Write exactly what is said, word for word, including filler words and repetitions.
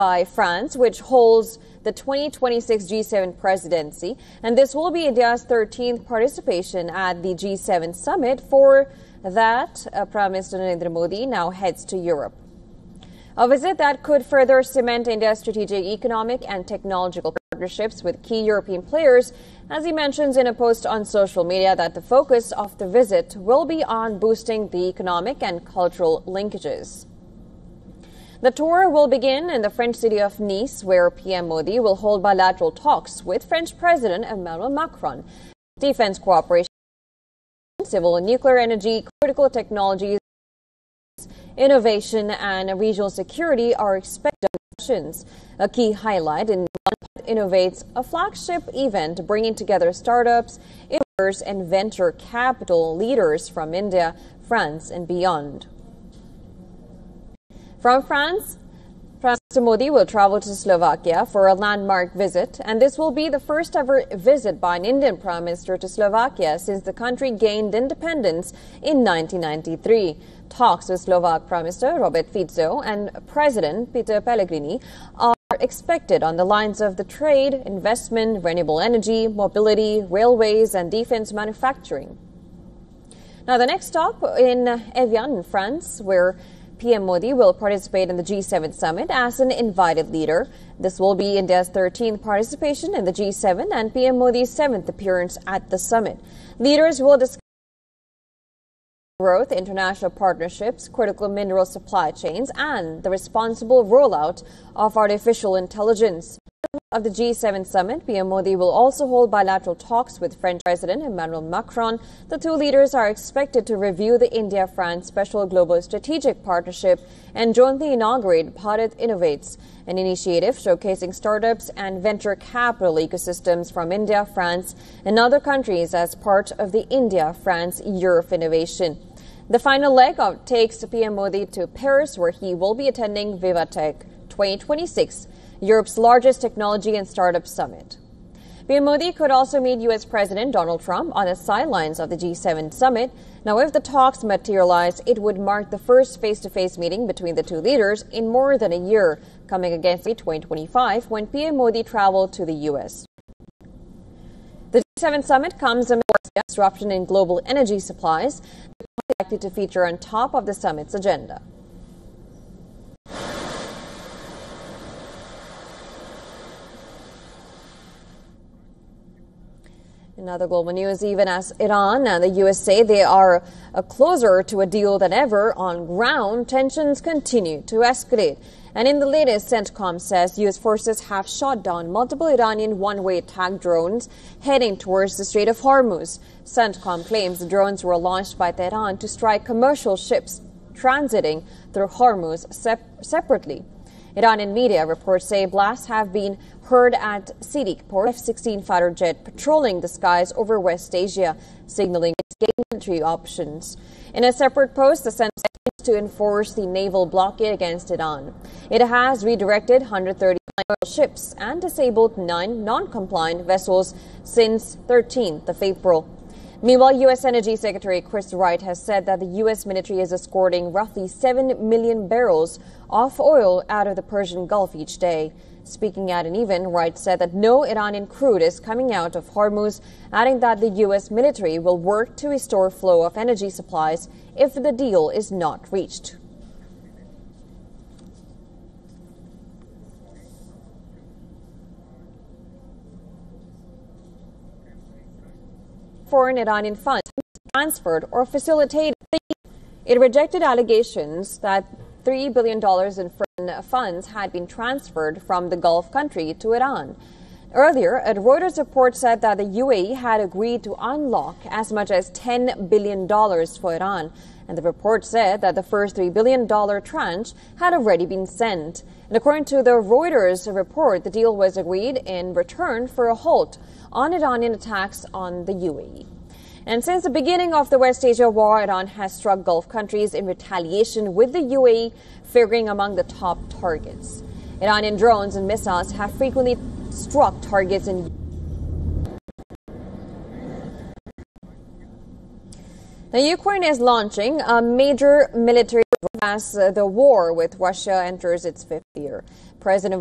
by France, which holds the twenty twenty-six G seven presidency, and this will be India's thirteenth participation at the G seven summit. For that, uh, Prime Minister Narendra Modi now heads to Europe. A visit that could further cement India's strategic economic and technological partnerships with key European players, as he mentions in a post on social media that the focus of the visit will be on boosting the economic and cultural linkages. The tour will begin in the French city of Nice, where P M Modi will hold bilateral talks with French President Emmanuel Macron. Defense cooperation, civil and nuclear energy, critical technologies, innovation and regional security are expected discussions. A key highlight in Innovates, a flagship event bringing together startups, innovators and venture capital leaders from India, France and beyond. From France, Prime Minister Modi will travel to Slovakia for a landmark visit, and this will be the first ever visit by an Indian Prime Minister to Slovakia since the country gained independence in nineteen ninety-three. Talks with Slovak Prime Minister Robert Fico and President Peter Pellegrini are expected on the lines of the trade, investment, renewable energy, mobility, railways and defense manufacturing. Now the next stop in Evian, in France, where P M Modi will participate in the G seven summit as an invited leader. This will be India's thirteenth participation in the G seven and P M Modi's seventh appearance at the summit. Leaders will discuss growth, international partnerships, critical mineral supply chains, and the responsible rollout of artificial intelligence. Of the G seven summit, P M Modi will also hold bilateral talks with French President Emmanuel Macron. The two leaders are expected to review the India-France Special Global Strategic Partnership and jointly inaugurate Bharat Innovates, an initiative showcasing startups and venture capital ecosystems from India, France, and other countries as part of the India-France Year of Innovation. The final leg of takes P M Modi to Paris, where he will be attending Vivatech twenty twenty-six, Europe's largest technology and startup summit. P M Modi could also meet U S President Donald Trump on the sidelines of the G seven summit. Now, if the talks materialize, it would mark the first face-to-face meeting between the two leaders in more than a year, coming against the twenty twenty-five when P M Modi traveled to the U S. The G seven summit comes amid disruption in global energy supplies, likely to feature on top of the summit's agenda. In other global news, even as Iran and the U S say they are uh, closer to a deal than ever, on ground tensions continue to escalate. And in the latest, CENTCOM says U S forces have shot down multiple Iranian one-way attack drones heading towards the Strait of Hormuz. CENTCOM claims the drones were launched by Tehran to strike commercial ships transiting through Hormuz sep- separately. Iranian media reports say blasts have been heard at Sidik port, F sixteen fighter jet patrolling the skies over West Asia, signaling its military options. In a separate post, the CENTCOM aims to enforce the naval blockade against Iran. It has redirected one hundred thirty ships and disabled nine non-compliant vessels since thirteenth of April. Meanwhile, U S Energy Secretary Chris Wright has said that the U S military is escorting roughly seven million barrels of oil out of the Persian Gulf each day. Speaking at an event, Wright said that no Iranian crude is coming out of Hormuz, adding that the U S military will work to restore flow of energy supplies if the deal is not reached. Foreign Iranian funds transferred or facilitated. It rejected allegations that three billion dollars in foreign funds had been transferred from the Gulf country to Iran. Earlier, a Reuters report said that the U A E had agreed to unlock as much as ten billion dollars for Iran, and the report said that the first three billion dollars tranche had already been sent. And according to the Reuters report, the deal was agreed in return for a halt on Iranian attacks on the U A E. And since the beginning of the West Asia war, Iran has struck Gulf countries in retaliation, with the U A E figuring among the top targets. Iranian drones and missiles have frequently struck targets in Now, Ukraine is launching a major military as the war with Russia enters its fifth year. President